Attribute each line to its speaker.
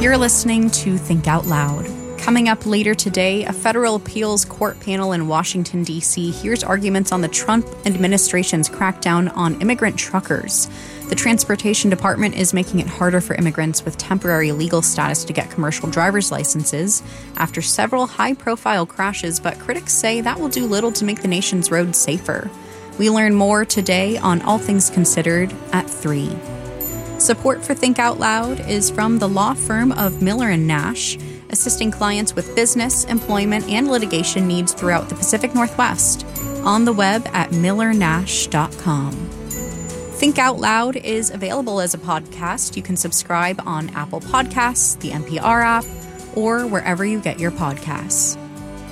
Speaker 1: You're listening to Think Out Loud. Coming up later today, a federal appeals court panel in Washington, D.C. hears arguments on the Trump administration's crackdown on immigrant truckers. The Transportation Department is making it harder for immigrants with temporary legal status to get commercial driver's licenses after several high-profile crashes, but critics say that will do little to make the nation's roads safer. We learn more today on All Things Considered at 3. Support for Think Out Loud is from the law firm of Miller & Nash, assisting clients with business, employment, and litigation needs throughout the Pacific Northwest. On the web at millernash.com. Think Out Loud is available as a podcast. You can subscribe on Apple Podcasts, the NPR app, or wherever you get your podcasts.